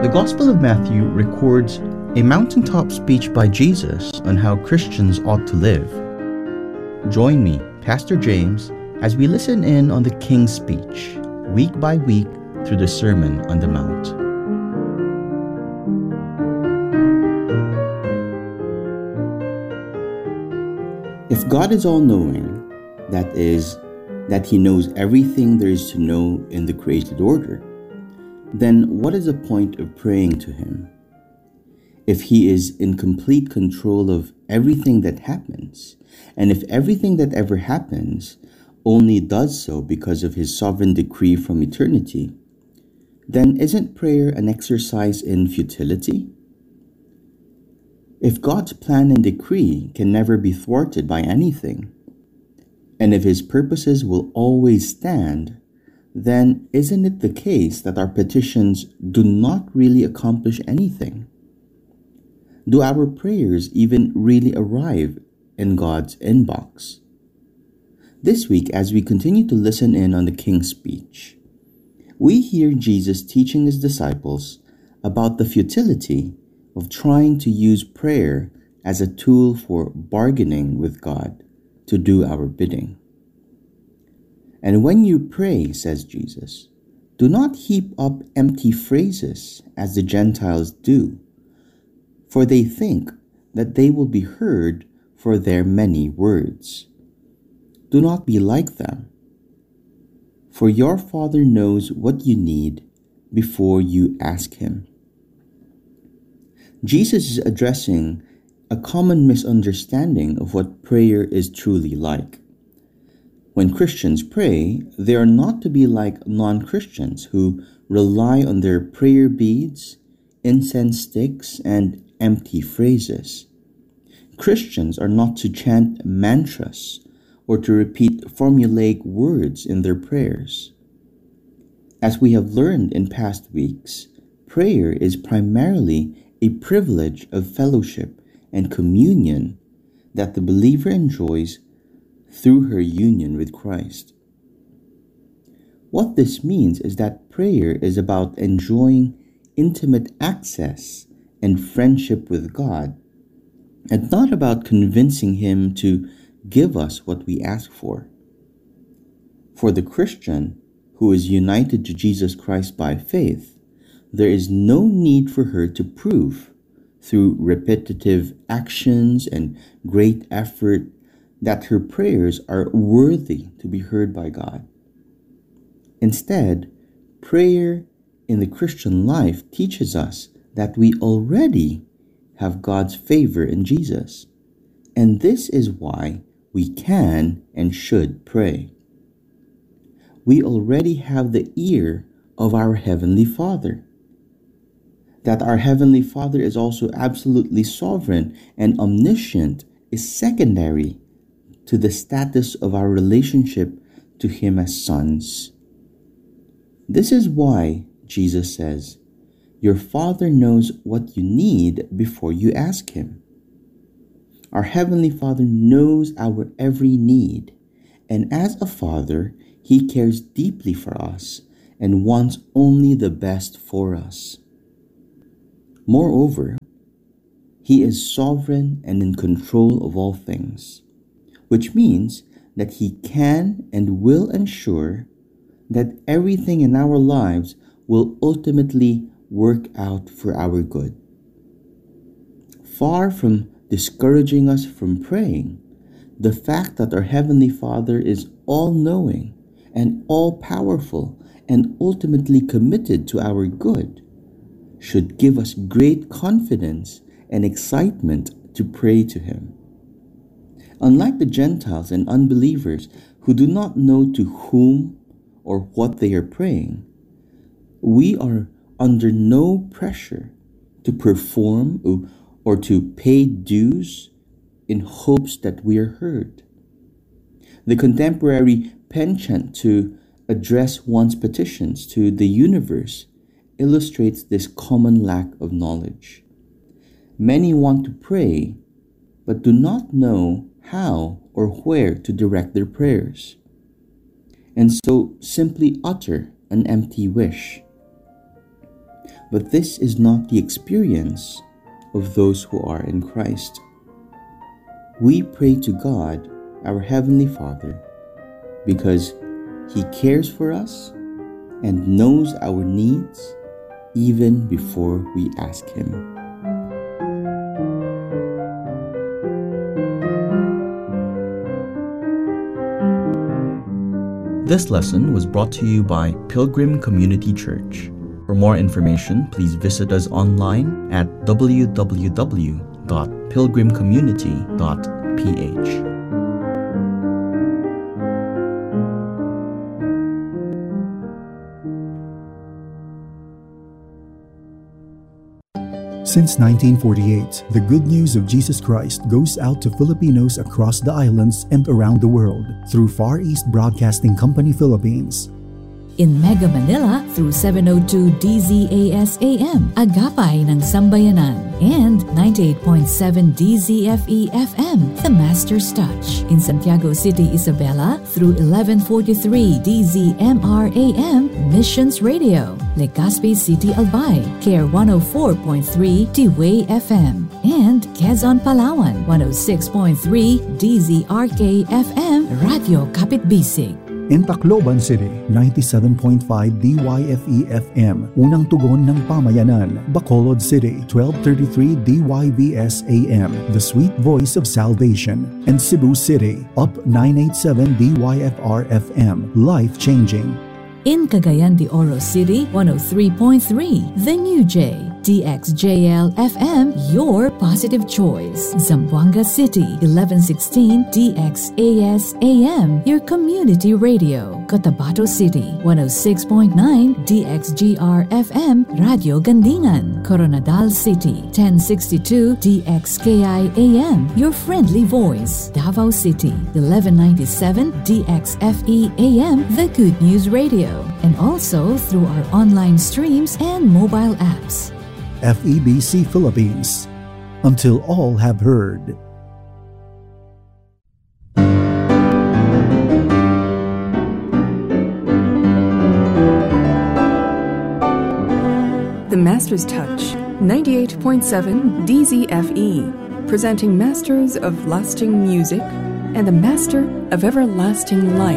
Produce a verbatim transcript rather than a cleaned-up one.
The Gospel of Matthew records a mountaintop speech by Jesus on how Christians ought to live. Join me, Pastor James, as we listen in on the King's speech, week by week through the Sermon on the Mount. If God is all-knowing, that is, that He knows everything there is to know in the created order, then what is the point of praying to Him? If He is in complete control of everything that happens, and if everything that ever happens only does so because of His sovereign decree from eternity, then isn't prayer an exercise in futility? If God's plan and decree can never be thwarted by anything, and if His purposes will always stand, then isn't it the case that our petitions do not really accomplish anything? Do our prayers even really arrive in God's inbox? This week, as we continue to listen in on the King's speech, we hear Jesus teaching His disciples about the futility of trying to use prayer as a tool for bargaining with God to do our bidding. And when you pray, says Jesus, do not heap up empty phrases as the Gentiles do, for they think that they will be heard for their many words. Do not be like them, for your Father knows what you need before you ask Him. Jesus is addressing a common misunderstanding of what prayer is truly like. When Christians pray, they are not to be like non-Christians who rely on their prayer beads, incense sticks, and empty phrases. Christians are not to chant mantras or to repeat formulaic words in their prayers. As we have learned in past weeks, prayer is primarily a privilege of fellowship and communion that the believer enjoys through her union with Christ. What this means is that prayer is about enjoying intimate access and friendship with God, and not about convincing Him to give us what we ask for. For the Christian who is united to Jesus Christ by faith, there is no need for her to prove through repetitive actions and great effort that her prayers are worthy to be heard by God. Instead, prayer in the Christian life teaches us that we already have God's favor in Jesus, and this is why we can and should pray. We already have the ear of our Heavenly Father. That our Heavenly Father is also absolutely sovereign and omniscient is secondary to the status of our relationship to Him as sons. This is why Jesus says, your Father knows what you need before you ask Him. Our Heavenly Father knows our every need, and as a Father, He cares deeply for us and wants only the best for us. Moreover, He is sovereign and in control of all things, which means that He can and will ensure that everything in our lives will ultimately work out for our good. Far from discouraging us from praying, the fact that our Heavenly Father is all-knowing and all-powerful and ultimately committed to our good should give us great confidence and excitement to pray to Him. Unlike the Gentiles and unbelievers who do not know to whom or what they are praying, we are under no pressure to perform or to pay dues in hopes that we are heard. The contemporary penchant to address one's petitions to the universe illustrates this common lack of knowledge. Many want to pray, but do not know how or where to direct their prayers, and so simply utter an empty wish. But this is not the experience of those who are in Christ. We pray to God, our Heavenly Father, because He cares for us and knows our needs even before we ask Him. This lesson was brought to you by Pilgrim Community Church. For more information, please visit us online at w w w dot pilgrim community dot p h. Since nineteen forty-eight, the good news of Jesus Christ goes out to Filipinos across the islands and around the world through Far East Broadcasting Company Philippines. In Mega Manila through seven oh two D Z A S A M, Agapay ng Sambayanan, and ninety-eight point seven D Z F E F M, The Master's Touch. In Santiago City, Isabela through eleven forty-three D Z M R A M, Missions Radio. Legazpi City, Albay, K R one oh four point three T-Way F M, and Quezon, Palawan, one oh six point three D Z R K F M, Radio Kapitbisig. In Tacloban City, ninety-seven point five D Y F E F M, Unang Tugon ng Pamayanan. Bacolod City, twelve thirty-three D Y V S A M, The Sweet Voice of Salvation. And Cebu City, Up nine eighty-seven D Y F R F M, Life Changing. In Cagayan de Oro City, one oh three point three, The New J, D X J L F M, Your Positive Choice. Zamboanga City, eleven sixteen D X A S A M, Your Community Radio. Cotabato City, one oh six point nine D X G R F M, Radio Gandingan. Coronadal City, ten sixty-two D X K I A M, Your Friendly Voice. Davao City, eleven ninety-seven D X F E A M, The Good News Radio. And also through our online streams and mobile apps. F E B C Philippines, until all have heard. The Master's Touch, ninety-eight point seven D Z F E, presenting Masters of Lasting Music and the Master of Everlasting Life.